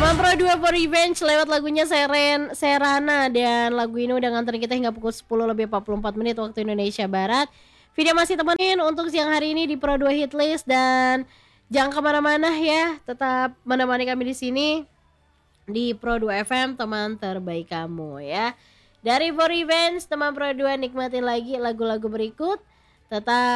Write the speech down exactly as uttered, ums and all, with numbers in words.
Teman Pro dua for Revenge lewat lagunya Seren Serana. Dan lagu ini udah nganterin kita hingga pukul sepuluh lebih empat puluh empat menit waktu Indonesia Barat. Video masih temenin untuk siang hari ini di Pro dua Hitlist. Dan jangan kemana-mana ya, tetap menemani kami di sini di Pro dua F M, teman terbaik kamu ya. Dari For Revenge, teman Pro dua nikmatin lagi lagu-lagu berikut. Tetap